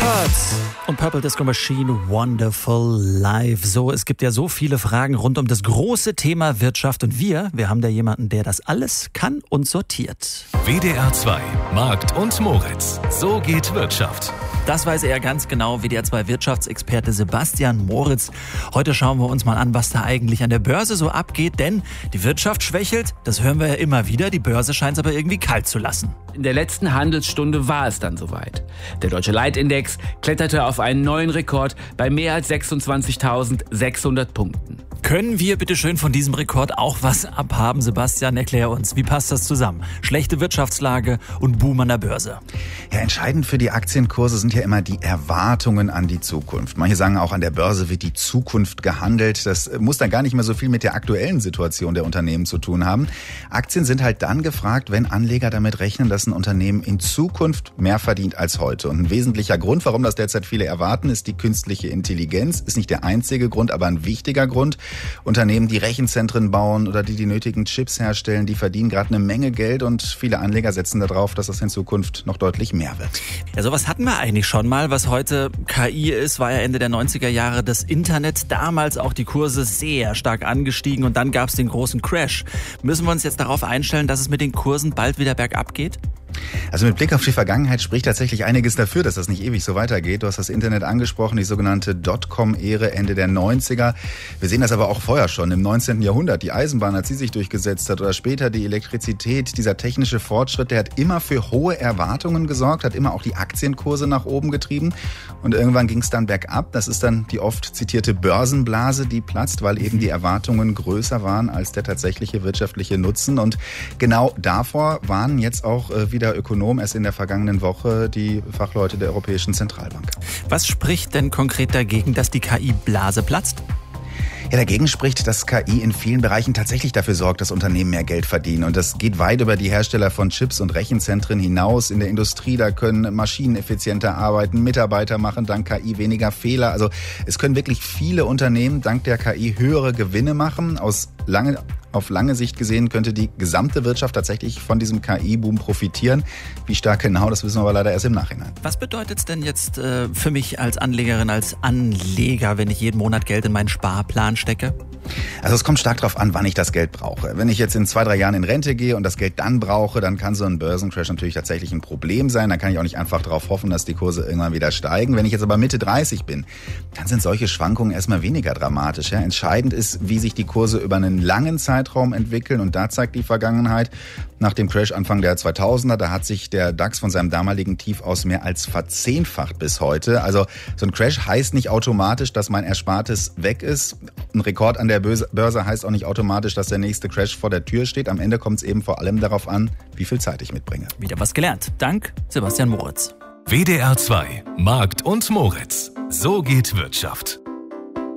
Hurts und Purple Disco Machine, Wonderful Life. So, es gibt ja so viele Fragen rund um das große Thema Wirtschaft und wir haben da jemanden, der das alles kann und sortiert. WDR 2, Markt und Moritz. So geht Wirtschaft. Das weiß er ganz genau, WDR 2 Wirtschaftsexperte Sebastian Moritz. Heute schauen wir uns mal an, was da eigentlich an der Börse so abgeht, denn die Wirtschaft schwächelt, das hören wir ja immer wieder, die Börse scheint es aber irgendwie kalt zu lassen. In der letzten Handelsstunde war es dann soweit. Der Deutsche Leitindex kletterte auf einen neuen Rekord bei mehr als 26.600 Punkten. Können wir bitte schön von diesem Rekord auch was abhaben? Sebastian, erklär uns, wie passt das zusammen? Schlechte Wirtschaftslage und Boom an der Börse. Ja, entscheidend für die Aktienkurse sind ja immer die Erwartungen an die Zukunft. Manche sagen auch, an der Börse wird die Zukunft gehandelt. Das muss dann gar nicht mehr so viel mit der aktuellen Situation der Unternehmen zu tun haben. Aktien sind halt dann gefragt, wenn Anleger damit rechnen, dass ein Unternehmen in Zukunft mehr verdient als heute. Und ein wesentlicher Grund, warum das derzeit viele erwarten, ist die künstliche Intelligenz. Ist nicht der einzige Grund, aber ein wichtiger Grund. Unternehmen, die Rechenzentren bauen oder die nötigen Chips herstellen, die verdienen gerade eine Menge Geld und viele Anleger setzen darauf, dass das in Zukunft noch deutlich mehr wird. Ja, sowas hatten wir eigentlich schon mal. Was heute KI ist, war ja Ende der 90er Jahre das Internet. Damals auch die Kurse sehr stark angestiegen und dann gab es den großen Crash. Müssen wir uns jetzt darauf einstellen, dass es mit den Kursen bald wieder bergab geht? Also mit Blick auf die Vergangenheit spricht tatsächlich einiges dafür, dass das nicht ewig so weitergeht. Du hast das Internet angesprochen, die sogenannte Dotcom-Ära Ende der 90er. Wir sehen das aber auch vorher schon im 19. Jahrhundert. Die Eisenbahn, als sie sich durchgesetzt hat oder später die Elektrizität, dieser technische Fortschritt, der hat immer für hohe Erwartungen gesorgt, hat immer auch die Aktienkurse nach oben getrieben. Und irgendwann ging es dann bergab. Das ist dann die oft zitierte Börsenblase, die platzt, weil eben die Erwartungen größer waren als der tatsächliche wirtschaftliche Nutzen. Und genau davor warnen jetzt auch wieder Ökonomen erst in der vergangenen Woche die Fachleute der Europäischen Zentralbank. Was spricht denn konkret dagegen, dass die KI-Blase platzt? Ja, dagegen spricht, dass KI in vielen Bereichen tatsächlich dafür sorgt, dass Unternehmen mehr Geld verdienen. Und das geht weit über die Hersteller von Chips und Rechenzentren hinaus. In der Industrie, da können Maschinen effizienter arbeiten, Mitarbeiter machen dank KI weniger Fehler. Also es können wirklich viele Unternehmen dank der KI höhere Gewinne machen. Auf lange Sicht gesehen könnte die gesamte Wirtschaft tatsächlich von diesem KI-Boom profitieren. Wie stark genau, das wissen wir aber leider erst im Nachhinein. Was bedeutet es denn jetzt für mich als Anlegerin, als Anleger, wenn ich jeden Monat Geld in meinen Sparplan stecke? Also es kommt stark darauf an, wann ich das Geld brauche. Wenn ich jetzt in 2-3 Jahren in Rente gehe und das Geld dann brauche, dann kann so ein Börsencrash natürlich tatsächlich ein Problem sein. Dann kann ich auch nicht einfach darauf hoffen, dass die Kurse irgendwann wieder steigen. Wenn ich jetzt aber Mitte 30 bin, dann sind solche Schwankungen erstmal weniger dramatisch. Ja? Entscheidend ist, wie sich die Kurse über einen langen Zeitraum entwickeln. Und da zeigt die Vergangenheit, nach dem Crash Anfang der 2000er, da hat sich der DAX von seinem damaligen Tief aus mehr als verzehnfacht bis heute. Also so ein Crash heißt nicht automatisch, dass mein Erspartes weg ist. Ein Rekord an der Börse heißt auch nicht automatisch, dass der nächste Crash vor der Tür steht. Am Ende kommt es eben vor allem darauf an, wie viel Zeit ich mitbringe. Wieder was gelernt. Dank Sebastian Moritz. WDR 2, Markt und Moritz. So geht Wirtschaft.